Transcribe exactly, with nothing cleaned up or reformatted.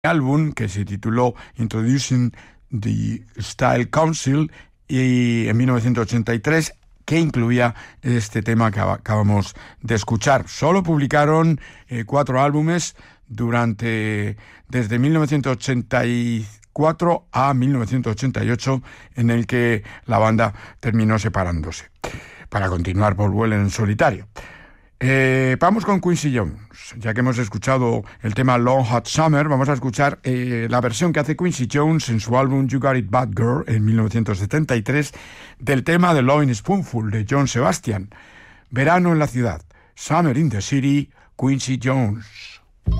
álbum que se tituló Introducing the Style Council y en mil novecientos ochenta y tres, que incluía este tema que acabamos de escuchar. Solo publicaron eh, cuatro álbumes durante desde mil novecientos ochenta y cuatro a mil novecientos ochenta y ocho, en el que la banda terminó separándose para continuar por vuelo en solitario. Eh, vamos con Quincy Jones. Ya que hemos escuchado el tema Long Hot Summer, vamos a escuchar eh, la versión que hace Quincy Jones en su álbum You Got It Bad Girl en mil novecientos setenta y tres del tema de Lovin' Spoonful de John Sebastian. Verano en la ciudad, Summer in the City, Quincy Jones.